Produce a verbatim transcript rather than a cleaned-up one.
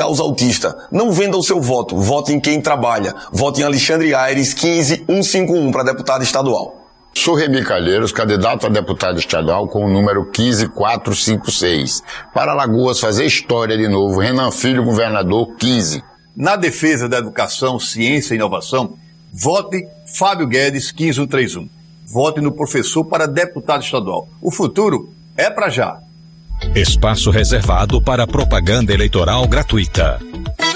causa autista. Não venda o seu voto. Vote em quem trabalha. Vote em Alexandre Aires, quinze mil cento e cinquenta e um, para deputado estadual. Sou Remy Calheiros, candidato a deputado estadual com o número quinze mil quatrocentos e cinquenta e seis. Para Alagoas fazer história de novo, Renan Filho, governador, quinze. Na defesa da educação, ciência e inovação, vote Fábio Guedes, quinze mil cento e trinta e um. Vote no professor para deputado estadual. O futuro é para já. Espaço reservado para propaganda eleitoral gratuita.